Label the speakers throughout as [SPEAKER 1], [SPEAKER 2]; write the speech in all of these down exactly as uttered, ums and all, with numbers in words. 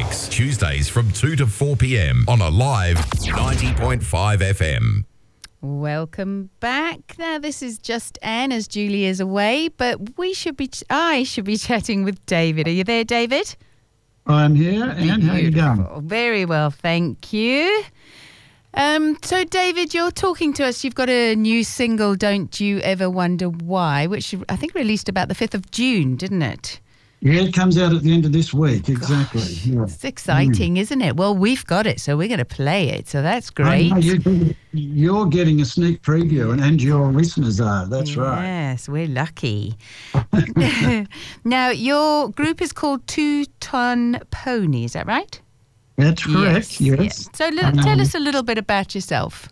[SPEAKER 1] mix, Tuesdays from two to four p.m. on Alive ninety point five F M.
[SPEAKER 2] Welcome back. Now, this is just Anne as Julie is away, but we should be, ch- I should be chatting with David. Are you there, David?
[SPEAKER 3] I'm here. Anne, how you going?
[SPEAKER 2] Very well, thank you. Um, so, David, you're talking to us. You've got a new single, Don't You Ever Wonder Why, which I think released about the fifth of June, didn't it?
[SPEAKER 3] Yeah, it comes out at the end of this week, exactly.
[SPEAKER 2] Gosh,
[SPEAKER 3] yeah.
[SPEAKER 2] It's exciting, mm. isn't it? Well, we've got it, so we're going to play it, so that's great.
[SPEAKER 3] Know, you, you're getting a sneak preview, and, and your listeners are, that's
[SPEAKER 2] yes,
[SPEAKER 3] right.
[SPEAKER 2] Yes, we're lucky. Now, your group is called Two Ton Pony, is that right?
[SPEAKER 3] That's correct, yes. yes.
[SPEAKER 2] yes. So l- um, tell us a little bit about yourself.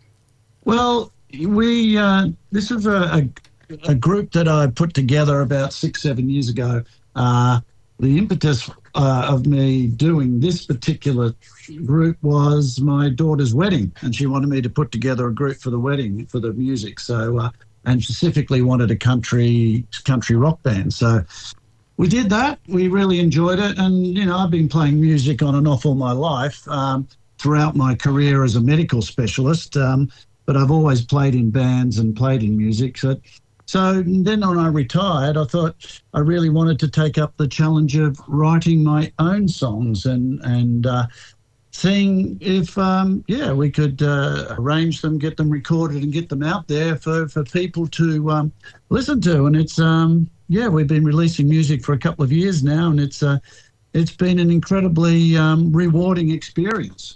[SPEAKER 3] Well, we uh, this is a, a, a group that I put together about six, seven years ago. Uh, the impetus uh, of me doing this particular group was my daughter's wedding, and she wanted me to put together a group for the wedding, for the music. So, uh, and specifically wanted a country country rock band. So we did that. We really enjoyed it. And, you know, I've been playing music on and off all my life um, throughout my career as a medical specialist, um, but I've always played in bands and played in music. So So then when I retired, I thought I really wanted to take up the challenge of writing my own songs and and uh, seeing if, um, yeah, we could uh, arrange them, get them recorded and get them out there for, for people to um, listen to. And it's, um, yeah, we've been releasing music for a couple of years now, and it's uh, it's been an incredibly um, rewarding experience.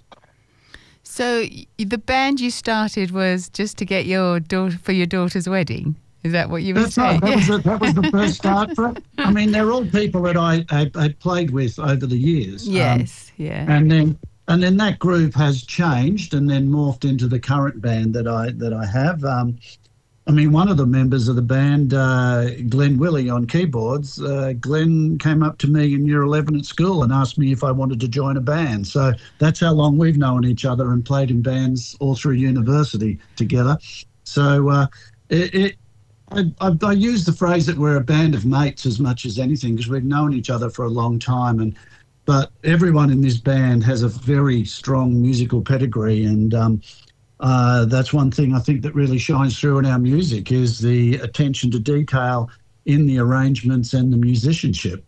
[SPEAKER 2] So the band you started was just to get your daughter for your daughter's wedding? Is that what you were
[SPEAKER 3] That's
[SPEAKER 2] saying?
[SPEAKER 3] Right. That, was the, that was the first start for it. I mean, they're all people that I, I, I played with over the years.
[SPEAKER 2] Yes,
[SPEAKER 3] um,
[SPEAKER 2] yeah.
[SPEAKER 3] And then and then that group has changed and then morphed into the current band that I that I have. Um, I mean, one of the members of the band, uh, Glenn Willie on keyboards, uh, Glenn came up to me in year eleven at school and asked me if I wanted to join a band. So that's how long we've known each other and played in bands all through university together. So uh, it, it I, I, I use the phrase that we're a band of mates as much as anything, because we've known each other for a long time. And but everyone in this band has a very strong musical pedigree, and um, uh, that's one thing I think that really shines through in our music is the attention to detail in the arrangements and the musicianship.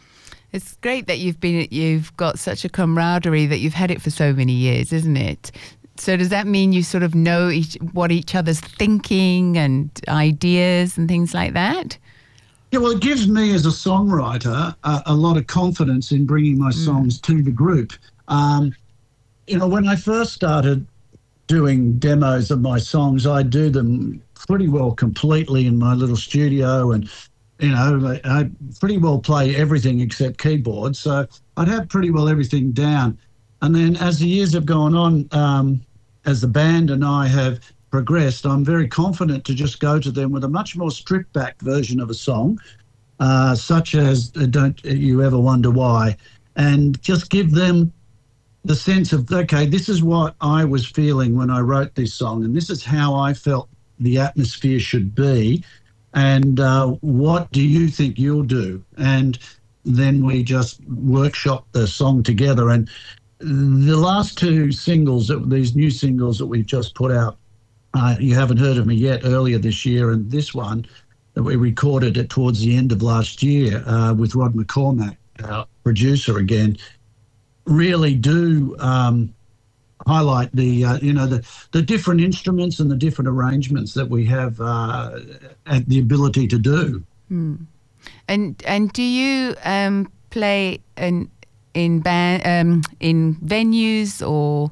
[SPEAKER 2] It's great that you've been you've got such a camaraderie, that you've had it for so many years, isn't it? So does that mean you sort of know each, what each other's thinking and ideas and things like that?
[SPEAKER 3] Yeah, well, it gives me as a songwriter a, a lot of confidence in bringing my songs mm. to the group. Um, you know, when I first started doing demos of my songs, I do them pretty well completely in my little studio, and, you know, I, I pretty well play everything except keyboards. So I'd have pretty well everything down. And then as the years have gone on, um, as the band and I have progressed, I'm very confident to just go to them with a much more stripped back version of a song, uh, such as uh, Don't You Ever Wonder Why, and just give them the sense of, okay, this is what I was feeling when I wrote this song, and this is how I felt the atmosphere should be, and uh, what do you think you'll do? And then we just workshop the song together. And the last two singles, that these new singles that we've just put out, uh, You Haven't Heard of Me Yet, earlier this year, and this one that we recorded it towards the end of last year uh, with Rod McCormack, our producer again, really do um, highlight the, uh, you know, the, the different instruments and the different arrangements that we have uh, and the ability to do.
[SPEAKER 2] Hmm. And and do you um, play an in band um, in venues, or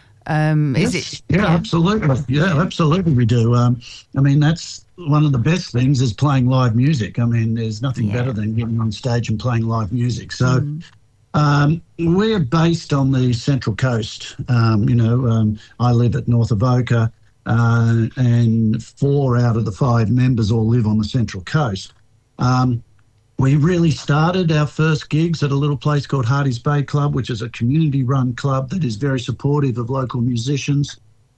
[SPEAKER 2] um,
[SPEAKER 3] yes,
[SPEAKER 2] is it?
[SPEAKER 3] Yeah, yeah, absolutely. Yeah, absolutely, we do. Um, I mean, that's one of the best things is playing live music. I mean, there's nothing yeah. better than getting on stage and playing live music. So mm. um, we're based on the Central Coast. Um, you know, um, I live at North Avoca, uh, and four out of the five members all live on the Central Coast. Um, We really started our first gigs at a little place called Hardy's Bay Club, which is a community-run club that is very supportive of local musicians.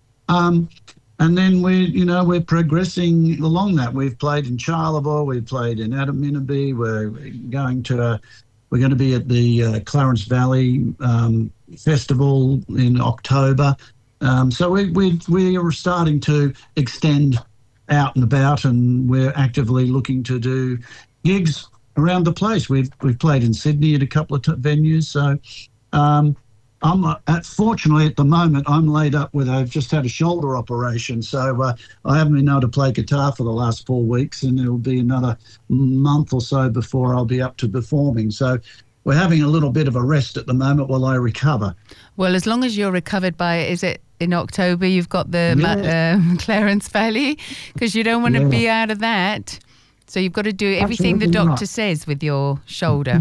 [SPEAKER 3] Um, and then we, you know, we're progressing along that. We've played in Charleville, we've played in Adaminaby, we're going to a, we're going to be at the uh, Clarence Valley um, Festival in October. Um, so we, we, we are starting to extend out and about, and we're actively looking to do gigs around the place. We've we've played in Sydney at a couple of t- venues. So um, I'm uh, at, fortunately at the moment I'm laid up with I've just had a shoulder operation, so uh, I haven't been able to play guitar for the last four weeks, and it'll be another month or so before I'll be up to performing. So we're having a little bit of a rest at the moment while I recover.
[SPEAKER 2] Well, as long as you're recovered by, is it in October you've got the
[SPEAKER 3] Yeah.
[SPEAKER 2] um, Clarence Valley? Because you don't want to
[SPEAKER 3] Yeah.
[SPEAKER 2] be out of that. So you've got to do everything the
[SPEAKER 3] Absolutely
[SPEAKER 2] doctor
[SPEAKER 3] right.
[SPEAKER 2] says with your shoulder.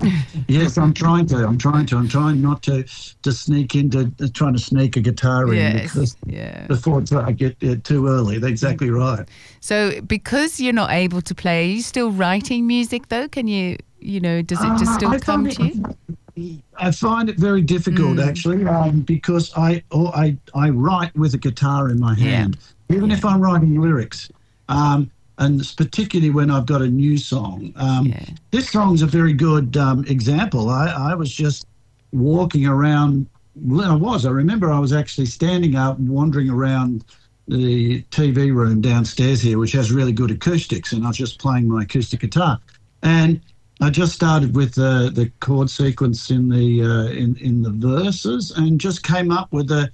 [SPEAKER 3] Yes, I'm trying to. I'm trying to. I'm trying not to to sneak into uh, trying to sneak a guitar in
[SPEAKER 2] Yes,
[SPEAKER 3] because
[SPEAKER 2] yeah.
[SPEAKER 3] before it's, I get uh, too early. That's exactly right.
[SPEAKER 2] So because you're not able to play, are you still writing music though? Can you, you know, does it just
[SPEAKER 3] Uh,
[SPEAKER 2] still
[SPEAKER 3] I
[SPEAKER 2] come
[SPEAKER 3] find
[SPEAKER 2] to
[SPEAKER 3] it-
[SPEAKER 2] you?
[SPEAKER 3] I find it very difficult
[SPEAKER 2] Mm.
[SPEAKER 3] actually, um, because I or I I write with a guitar in my hand, even if I'm writing lyrics, um, and it's particularly when I've got a new song. Um,
[SPEAKER 2] Yeah.
[SPEAKER 3] This song's a very good um, example. I, I was just walking around. Well, I was. I remember I was actually standing up, wandering around the T V room downstairs here, which has really good acoustics, and I was just playing my acoustic guitar, and I just started with the the chord sequence in the uh, in in the verses, and just came up with the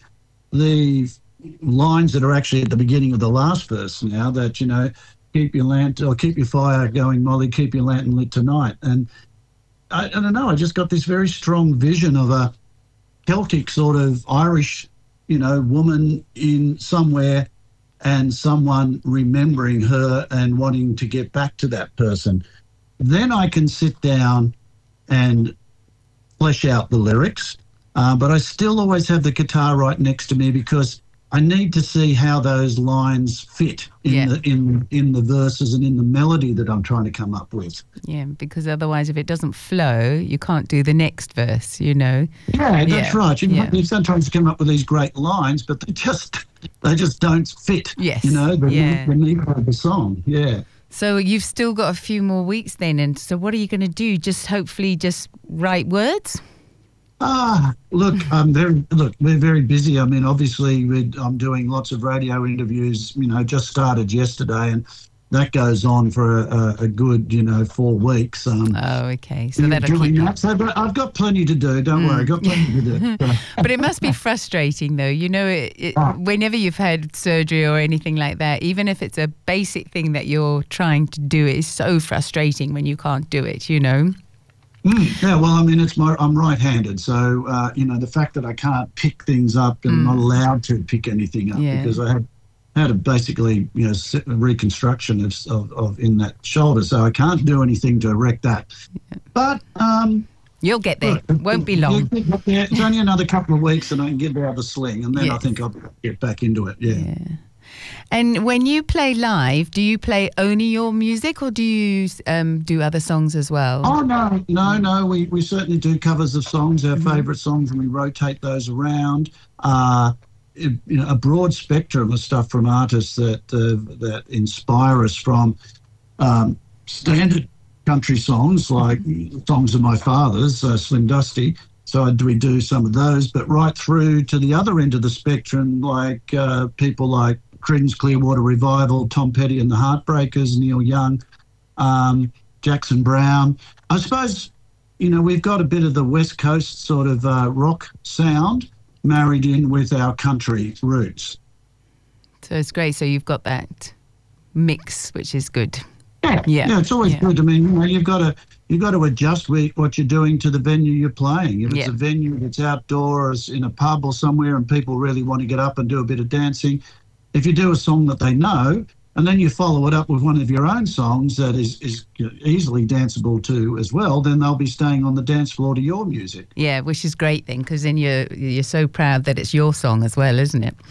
[SPEAKER 3] the lines that are actually at the beginning of the last verse. Now that, you know, keep your lantern or keep your fire going, Molly, keep your lantern lit tonight. And I, I don't know, I just got this very strong vision of a Celtic sort of Irish, you know, woman in somewhere, and someone remembering her and wanting to get back to that person. Then I can sit down and flesh out the lyrics, uh, but I still always have the guitar right next to me because I need to see how those lines fit in
[SPEAKER 2] Yeah.
[SPEAKER 3] the in in the verses and in the melody that I'm trying to come up with.
[SPEAKER 2] Yeah, because otherwise if it doesn't flow, you can't do the next verse, you know.
[SPEAKER 3] Yeah, that's
[SPEAKER 2] Yeah,
[SPEAKER 3] right. You,
[SPEAKER 2] yeah.
[SPEAKER 3] you sometimes come up with these great lines, but they just they just don't fit.
[SPEAKER 2] Yes,
[SPEAKER 3] You know, the,
[SPEAKER 2] yeah.
[SPEAKER 3] the need of the song. Yeah.
[SPEAKER 2] So you've still got a few more weeks then, and so what are you going to do? Just hopefully just write words?
[SPEAKER 3] Ah, look, I'm very look. We're very busy. I mean, obviously, we're, I'm doing lots of radio interviews. You know, just started yesterday, and that goes on for a, a good, you know, four weeks. Um,
[SPEAKER 2] Oh, okay. So
[SPEAKER 3] yeah,
[SPEAKER 2] that'll
[SPEAKER 3] doing
[SPEAKER 2] keep you.
[SPEAKER 3] that. So, but I've got plenty to do. Don't worry, I've got plenty to do. So,
[SPEAKER 2] But it must be frustrating, though. You know, it, it,
[SPEAKER 3] Ah.
[SPEAKER 2] whenever you've had surgery or anything like that, even if it's a basic thing that you're trying to do, it is so frustrating when you can't do it, you know?
[SPEAKER 3] Mm, yeah, well, I mean, it's my I'm right-handed, so uh, you know, the fact that I can't pick things up and I'm not allowed to pick anything up
[SPEAKER 2] Yeah.
[SPEAKER 3] because I had had a basically, you know, s- reconstruction of, of of in that shoulder, so I can't do anything to erect that. But um,
[SPEAKER 2] You'll get there.
[SPEAKER 3] look,
[SPEAKER 2] Won't be long.
[SPEAKER 3] Yeah, it's only another couple of weeks, and I can get out of the sling, and then I
[SPEAKER 2] Yes.
[SPEAKER 3] think I'll get back into it. Yeah.
[SPEAKER 2] Yeah. And when you play live, do you play only your music or do you um, do other songs as well?
[SPEAKER 3] Oh no, no, no. We we certainly do covers of songs, our
[SPEAKER 2] Mm-hmm.
[SPEAKER 3] favourite songs, and we rotate those around. Uh, it- you know, a broad spectrum of stuff from artists that uh, that inspire us, from um, standard country songs like songs of my father's, uh, Slim Dusty. So I, we do some of those, but right through to the other end of the spectrum, like uh, people like Creedence Clearwater Revival, Tom Petty and the Heartbreakers, Neil Young, um, Jackson Brown. I suppose, you know, we've got a bit of the West Coast sort of uh, rock sound married in with our country roots.
[SPEAKER 2] So it's great. So you've got that mix, which is good.
[SPEAKER 3] Yeah,
[SPEAKER 2] Yeah,
[SPEAKER 3] yeah, it's always
[SPEAKER 2] yeah.
[SPEAKER 3] good. I mean, you know, you've got to you've got to adjust with what you're doing to the venue you're playing. If it's
[SPEAKER 2] Yeah.
[SPEAKER 3] a venue that's outdoors in a pub or somewhere, and people really want to get up and do a bit of dancing, if you do a song that they know, and then you follow it up with one of your own songs that is is easily danceable to as well, then they'll be staying on the dance floor to your music.
[SPEAKER 2] Yeah, which is great then, because then you're you're so proud that it's your song as well, isn't it?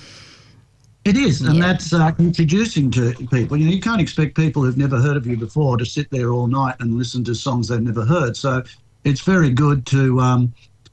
[SPEAKER 3] It is, and
[SPEAKER 2] Yeah.
[SPEAKER 3] that's uh, introducing to people. You know, you can't expect people who've never heard of you before to sit there all night and listen to songs they've never heard. So it's very good to, um,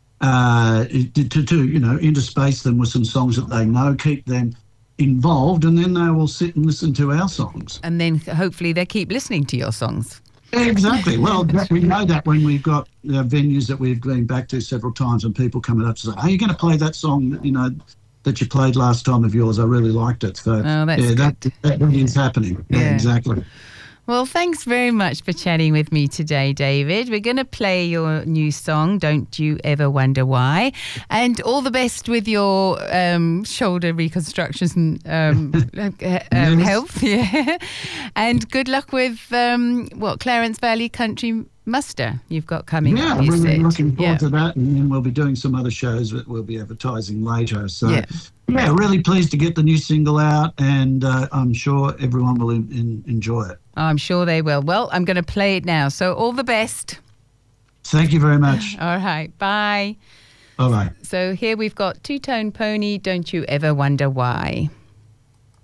[SPEAKER 3] uh, to, to, to, you know, interspace them with some songs that they know, keep them involved, and then they will sit and listen to our songs.
[SPEAKER 2] And then hopefully they keep listening to your songs.
[SPEAKER 3] Exactly. Well, that, we know that when we've got uh, venues that we've been back to several times, and people coming up to say, "Are you going to play that song? You know, that you played last time of yours? I really liked it." So,
[SPEAKER 2] oh, that's
[SPEAKER 3] yeah, that,
[SPEAKER 2] good.
[SPEAKER 3] that really is happening. Yeah,
[SPEAKER 2] Yeah.
[SPEAKER 3] exactly.
[SPEAKER 2] Well, thanks very much for chatting with me today, David. We're going to play your new song, Don't You Ever Wonder Why. And all the best with your um, shoulder reconstruction um, uh, um, health. Yeah. And good luck with, um, what, Clarence Valley Country Muster you've got coming
[SPEAKER 3] Yeah,
[SPEAKER 2] up,
[SPEAKER 3] I'm
[SPEAKER 2] you
[SPEAKER 3] really
[SPEAKER 2] said.
[SPEAKER 3] looking forward
[SPEAKER 2] Yeah.
[SPEAKER 3] to that. And then we'll be doing some other shows that we'll be advertising later. So,
[SPEAKER 2] Yeah.
[SPEAKER 3] yeah, really pleased to get the new single out, and uh, I'm sure everyone will in, in, enjoy it.
[SPEAKER 2] I'm sure they will. Well, I'm going to play it now. So all the best.
[SPEAKER 3] Thank you very much.
[SPEAKER 2] All right. Bye.
[SPEAKER 3] Bye-bye.
[SPEAKER 2] So here we've got Two Tone Pony, Don't You Ever Wonder Why.